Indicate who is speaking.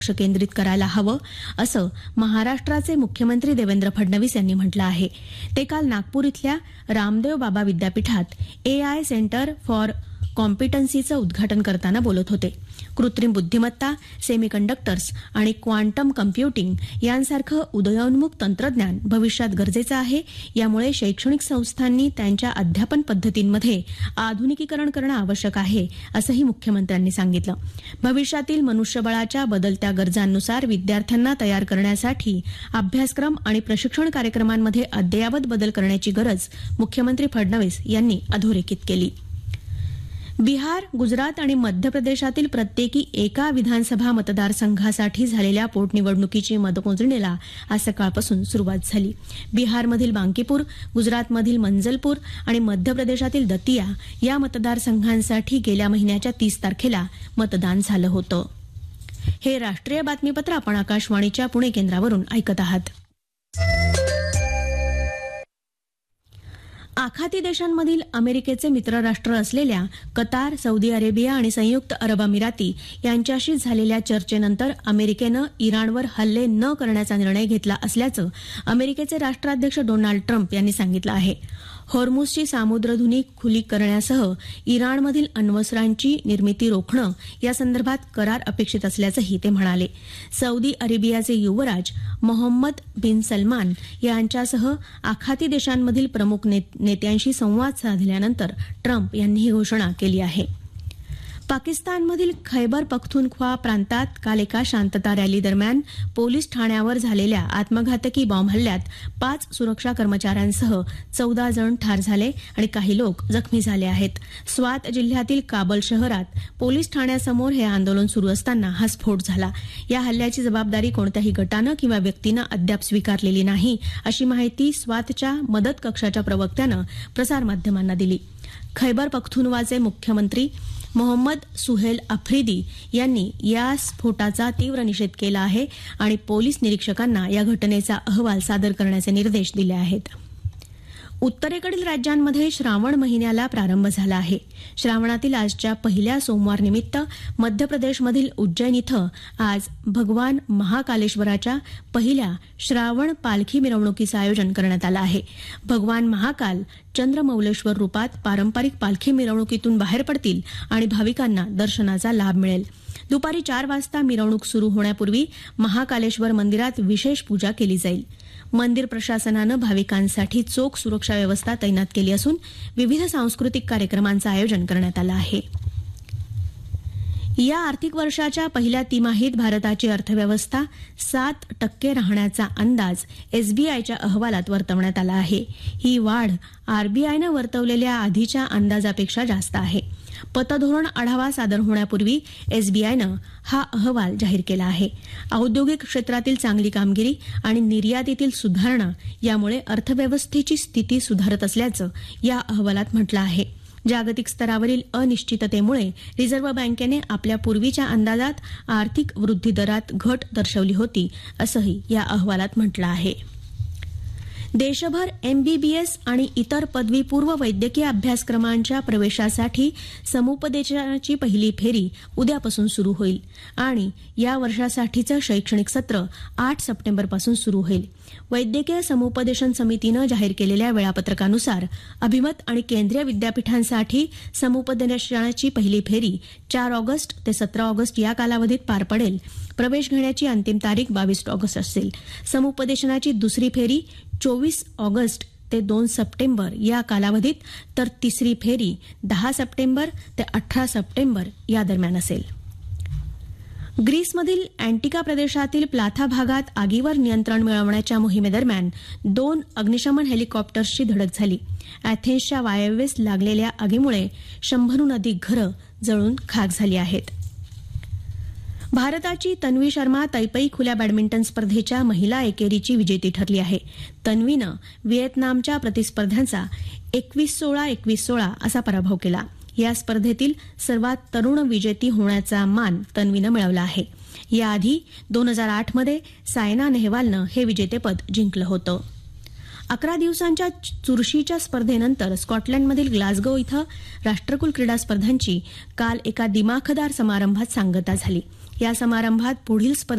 Speaker 1: लक्ष केंद्रित करायला हवं असं महाराष्ट्राचे मुख्यमंत्री देवेंद्र फडणवीस यांनी म्हटलं आहे. ते काल नागपूर इथल्या रामदेव बाबा विद्यापीठात AI सेंटर फॉर कॉम्पिटन्सीचं उद्घाटन करताना बोलत होते. कृत्रिम बुद्धिमत्ता, सेमीकंडक्टर्स आणि क्वांटम कम्प्युटिंग यांसारखं उदयोन्मुख तंत्रज्ञान भविष्यात गरजेचं आहे. यामुळे शैक्षणिक संस्थांनी त्यांच्या अध्यापन पद्धतींमध्ये आधुनिकीकरण करणं आवश्यक आहे, असंही मुख्यमंत्र्यांनी सांगितलं. भविष्यातील मनुष्यबळाच्या बदलत्या गरजांनुसार विद्यार्थ्यांना तयार करण्यासाठी अभ्यासक्रम आणि प्रशिक्षण कार्यक्रमांमध्ये अद्ययावत बदल करण्याची गरज मुख्यमंत्री फडणवीस यांनी अधोरेखित केली. बिहार, गुजरात आणि मध्य प्रदेशातील प्रत्येकी एका विधानसभा मतदारसंघासाठी झालेल्या पोटनिवडणुकीची मतमोजणीला आज सकाळपासून सुरुवात झाली. बिहारमधील बांकीपूर, गुजरातमधील मंजलपूर आणि मध्य प्रदेशातील दतिया या मतदारसंघांसाठी गेल्या महिन्याच्या 30 तारखेला मतदान झालं होतं. हे राष्ट्रीय बातमीपत्र आपण आकाशवाणीच्या पुणे केंद्रावरून ऐकत आहात. आखाती देशांमधील अमेरिकेचे मित्रराष्ट्र असलेल्या कतार, सौदी अरेबिया आणि संयुक्त अरब अमिराती यांच्याशी झालेल्या चर्चेनंतर अमेरिकेनं इराणवर हल्ले न करण्याचा निर्णय घेतला असल्याचं अमेरिकेचे राष्ट्राध्यक्ष डोनाल्ड ट्रम्प यांनी सांगितलं आहे. हॉर्मुझची सामुद्रधुनी खुली करण्यासह इराणमधील अण्वस्त्रांची निर्मिती रोखणं यासंदर्भात करार अपेक्षित असल्याचंही ते म्हणाले. सौदी अरेबियाचे युवराज मोहम्मद बिन सलमान यांच्यासह आखाती देशांमधील प्रमुख नेत्यांशी संवाद साधल्यानंतर ट्रम्प यांनी ही घोषणा केली आहे. पाकिस्तानमधील खैबर पख्तूनख्वा प्रांतात काल एका शांतता रॅली दरम्यान पोलीस ठाण्यावर झालेल्या आत्मघातकी बॉम्ब हल्ल्यात 5 सुरक्षा कर्मचाऱ्यांसह 14 जण ठार झाले आणि काही लोक जखमी झाले आहेत. स्वात जिल्ह्यातील काबल शहरात पोलीस ठाण्यासमोर हे आंदोलन सुरू असताना हा स्फोट झाला. या हल्ल्याची जबाबदारी कोणत्याही गटानं किंवा व्यक्तीनं अद्याप स्वीकारलेली नाही, अशी माहिती स्वातच्या मदत कक्षाच्या प्रवक्त्यानं प्रसारमाध्यमांना दिली. खैबर पख्तूनख्वाचे मुख्यमंत्री मोहम्मद सुहेल आफ्रिदी यांनी या स्फोटाचा तीव्र निषेध केला आहे आणि पोलीस निरीक्षकांना या घटनेचा अहवाल सादर करण्याचे निर्देश दिले आहेत. उत्तरेकडील राज्यांमध्ये श्रावण महिन्याला प्रारंभ झाला आहे. श्रावणातील आजच्या पहिल्या सोमवारनिमित्त मध्य प्रदेशमधील उज्जैन इथं आज भगवान महाकालेश्वराच्या पहिल्या श्रावण पालखी मिरवणुकीचं आयोजन करण्यात आलं आहे. भगवान महाकाल चंद्रमौलेश्वर रूपात पारंपरिक पालखी मिरवणुकीतून बाहेर पडतील आणि भाविकांना दर्शनाचा लाभ मिळेल. दुपारी 4 वाजता मिरवणूक सुरू होण्यापूर्वी महाकालेश्वर मंदिरात विशेष पूजा केली जाईल. मंदिर प्रशासनानं भाविकांसाठी चोख सुरक्षा व्यवस्था तैनात केली असून विविध सांस्कृतिक कार्यक्रमांचं आयोजन करण्यात आलं आहे. या आर्थिक वर्षाच्या पहिल्या तिमाहीत भारताची अर्थव्यवस्था 7% राहण्याचा अंदाज SBIच्या अहवालात वर्तवण्यात आला आहे. ही वाढ RBIनं वर्तवलेल्या आधीच्या अंदाजापेक्षा जास्त आहे. पतधोरण आढावा सादर होण्यापूर्वी SBIनं हा अहवाल जाहीर केला आहे. औद्योगिक क्षेत्रातील चांगली कामगिरी आणि निर्यातीतील सुधारणा यामुळे अर्थव्यवस्थेची स्थिती सुधारत असल्याचं या अहवालात म्हटलं आहे. जागतिक स्तरावरील अनिश्चिततेमुळे रिझर्व्ह बँकेने आपल्या पूर्वीच्या अंदाजात आर्थिक वृद्धी दरात घट दर्शवली होती, असंही या अहवालात म्हटलं आहे. देशभर MBBS आणि इतर पदवीपूर्व वैद्यकीय अभ्यासक्रमांच्या प्रवेशासाठी समुपदेशनाची पहिली फेरी उद्यापासून सुरू होईल आणि या वर्षासाठीचं शैक्षणिक सत्र 8 सप्टेंबरपासून सुरू होईल. वैद्यकीय समुपदेशन समितीनं जाहीर केलेल्या वेळापत्रकानुसार अभिमत आणि केंद्रीय विद्यापीठांसाठी समुपदेशनाची पहिली फेरी 4 ऑगस्ट ते 17 ऑगस्ट या कालावधीत पार पडेल. प्रवेश घेण्याची अंतिम तारीख 22 ऑगस्ट असेल. समुपदेशनाची दुसरी फेरी 24 ऑगस्ट ते 2 सप्टेंबर या कालावधीत, तर तिसरी फेरी 10 सप्टेंबर ते 18 सप्टेंबर या दरम्यान असेल. ग्रीसमधील अँटिका प्रदेशातील प्लाथा भागात आगीवर नियंत्रण मिळवण्याच्या मोहिमेदरम्यान 2 अग्निशमन हेलिकॉप्टर्सची धडक झाली. अॅथेन्सच्या वायव्येस लागलेल्या आगीमुळे 100हून अधिक घरं जळून खाक झाली आहेत. भारताची तन्वी शर्मा तैपई खुल्या बॅडमिंटन स्पर्धेच्या महिला एकेरीची विजेती ठरली आहे. तन्वीनं व्हिएतनामच्या प्रतिस्पर्ध्यांचा 21-16, 21-16 असा पराभव केला. या स्पर्धेतील सर्वात तरुण विजेती होण्याचा मान तन्वीनं मिळवला आहे. याआधी 2008 मध्ये सायना नेहवालनं हे विजेतेपद जिंकलं होतं. 11 दिवसांच्या चुरशीच्या स्पर्धेनंतर स्कॉटलंडमधील ग्लासगो इथं राष्ट्रकुल क्रीडा स्पर्धांची काल एका दिमाखदार समारंभात सांगता झाली. या समारंभात पुढील